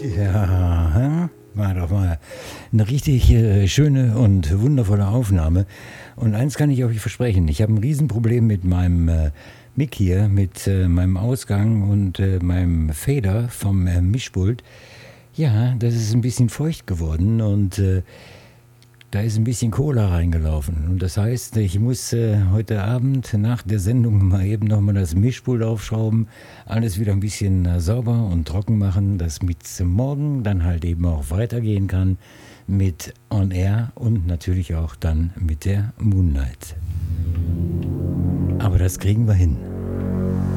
Ja, war doch mal eine richtig schöne und wundervolle Aufnahme. Und eins kann ich euch versprechen, ich habe ein Riesenproblem mit meinem Mic hier, mit meinem Ausgang und meinem Fader vom Mischpult. Ja, das ist ein bisschen feucht geworden und da ist ein bisschen Cola reingelaufen. Und das heißt, ich muss heute Abend nach der Sendung mal eben nochmal das Mischpult aufschrauben, alles wieder ein bisschen sauber und trocken machen, damit es morgen dann halt eben auch weitergehen kann mit On Air und natürlich auch dann mit der Moonlight. Aber das kriegen wir hin.